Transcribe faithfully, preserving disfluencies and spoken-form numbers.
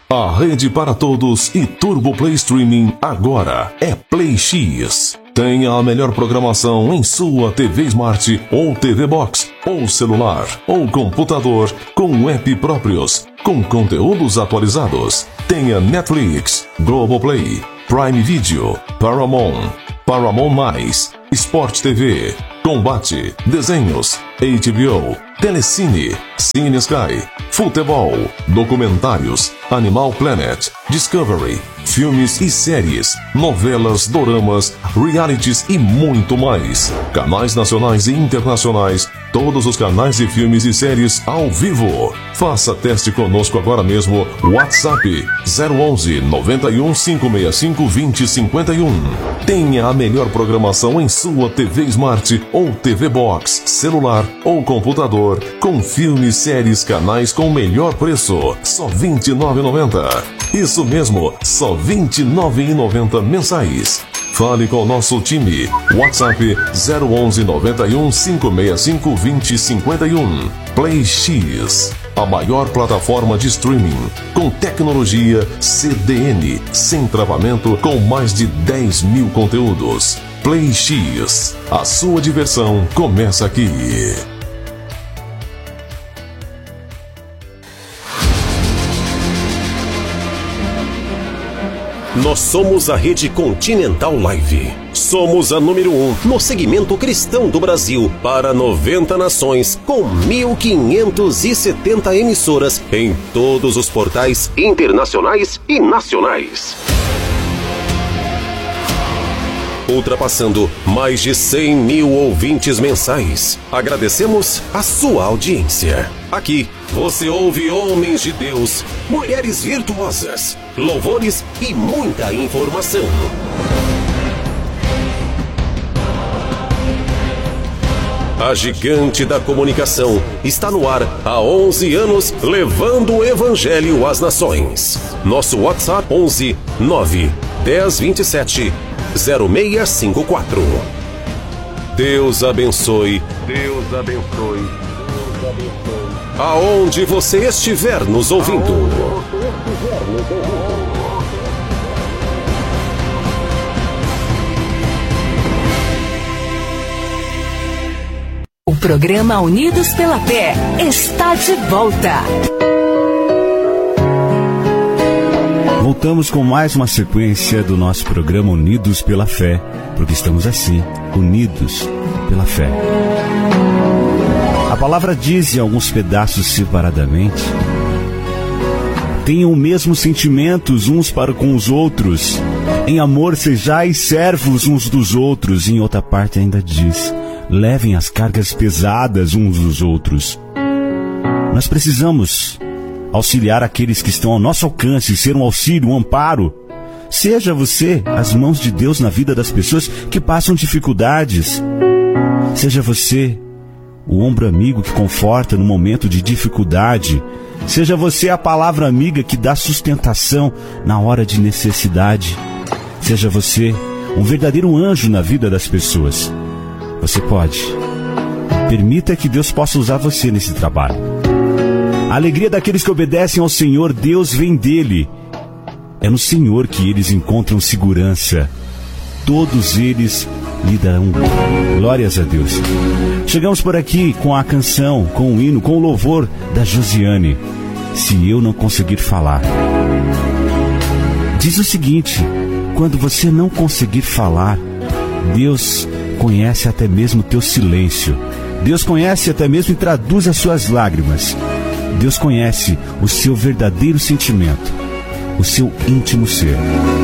A rede para todos e Turbo Play Streaming agora é Play X. Tenha a melhor programação em sua T V Smart ou T V Box, ou celular, ou computador, com app próprios, com conteúdos atualizados. Tenha Netflix, Globoplay, Prime Video, Paramount, Paramount Mais, Sport T V, Combate, Desenhos, H B O, Telecine, Cine Sky, Futebol, Documentários, Animal Planet, Discovery, filmes e séries, novelas, doramas, realities e muito mais. Canais nacionais e internacionais, todos os canais de filmes e séries ao vivo. Faça teste conosco agora mesmo. WhatsApp zero onze, noventa e um, cinco seis cinco, vinte, cinquenta e um. Tenha a melhor programação em sua T V Smart ou T V Box, celular ou computador, com filmes, séries, canais com o melhor preço, só vinte e nove reais e noventa centavos. Isso mesmo, só vinte e nove reais e noventa centavos mensais. Fale com o nosso time. WhatsApp zero onze, noventa e um, cinco seis cinco, vinte, cinquenta e um. Play X, a maior plataforma de streaming, com tecnologia C D N, sem travamento, com mais de dez mil conteúdos. Play X, a sua diversão começa aqui. Nós somos a Rede Continental Live. Somos a número um no segmento cristão do Brasil para noventa nações, com mil quinhentas e setenta emissoras em todos os portais internacionais e nacionais. Ultrapassando mais de cem mil ouvintes mensais. Agradecemos a sua audiência. Aqui você ouve homens de Deus, mulheres virtuosas, louvores e muita informação. A gigante da comunicação está no ar há onze anos, levando o evangelho às nações. Nosso WhatsApp onze, nove, dez, vinte e sete, zero seis cinco quatro. Deus abençoe. Deus abençoe. Deus abençoe. Aonde você estiver nos ouvindo. O programa Unidos pela Fé está de volta. Voltamos com mais uma sequência do nosso programa Unidos pela Fé, porque estamos assim, unidos pela fé. A palavra diz em alguns pedaços separadamente: tenham o mesmo sentimentos uns para com os outros, em amor sejais servos uns dos outros. Em outra parte ainda diz: levem as cargas pesadas uns dos outros. Nós precisamos auxiliar aqueles que estão ao nosso alcance, ser um auxílio, um amparo. Seja você as mãos de Deus na vida das pessoas que passam dificuldades. Seja você o ombro amigo que conforta no momento de dificuldade. Seja você a palavra amiga que dá sustentação na hora de necessidade. Seja você um verdadeiro anjo na vida das pessoas. Você pode. Permita que Deus possa usar você nesse trabalho. A alegria daqueles que obedecem ao Senhor, Deus vem dele. É no Senhor que eles encontram segurança. Todos eles lhe darão glórias a Deus. Chegamos por aqui com a canção, com o hino, com o louvor da Josiane. Se eu não conseguir falar. Diz o seguinte: quando você não conseguir falar, Deus conhece até mesmo o teu silêncio. Deus conhece até mesmo e traduz as suas lágrimas. Deus conhece o seu verdadeiro sentimento, o seu íntimo ser.